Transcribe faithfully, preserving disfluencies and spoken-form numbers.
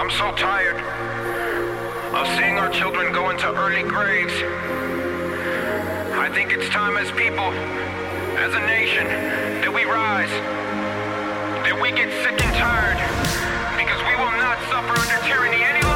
I'm so tired of seeing our children go into early graves. I think it's time as people, as a nation, that we rise, that we get sick and tired, because we will not suffer under tyranny any longer.